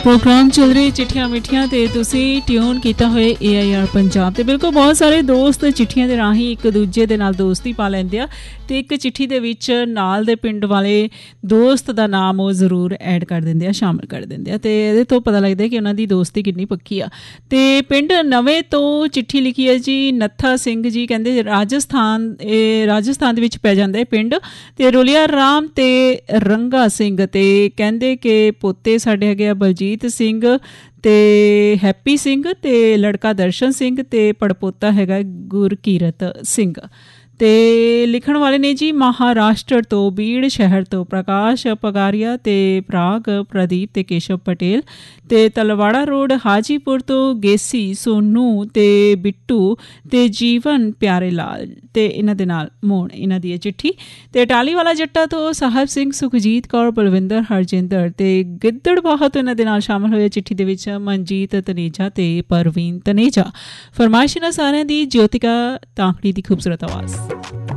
Programme चल रहे चिट्ठियां मिठियां ते तुसी ट्यून कीता होए AIR पंजाब ते बिल्कुल बहुत सारे दोस्त चिट्ठियां दे राही एक दूजे दे नाल दोस्ती पा लैंदे आ ते एक चिट्ठी दे विच नाल दे पिंड वाले दोस्त दा नाम वो जरूर ऐड कर दिंदे आ, शामिल कर दिंदे आ ते इहदे तो पता लगदा कि उन्हां दी दोस्ती किन्नी पक्की आ। ते पिंड नवें तो चिट्ठी लिखी है जी नत्था सिंह जी, कहंदे राजस्थान राजस्थान दे विच पै जांदा है पिंड ते रोलिया राम ते रंगा सिंह ते कहंदे कि पोते साडे हैगे आ बलजीत सिंह ते हैप्पी सिंह ते लड़का दर्शन सिंह ते पड़पोता हैगा गुरकीरत सिंह। ते लिखण वाले ने जी महाराष्ट्र तो बीड़ शहर तो प्रकाश पगारिया ते प्राग प्रदीप ते केशव पटेल ते तलवाड़ा रोड हाजीपुर तो गेसी सोनू ते बिट्टू ते जीवन प्यारे लाल ते इन्हां दे नाल मोण इन्हां दी चिट्ठी। ते टाली वाला जट्टा तो साहब सिंह सुखजीत कौर बलविंदर हरजिंदर ते गिद्दड़बाहा तो इन्हां दे नाल शामिल होए चिट्ठी दे विच मनजीत तनेजा ते परवीन तनेजा। फरमाइश इन्हां सारियां दी ज्योतिका तांकड़ी दी खूबसूरत आवाज़।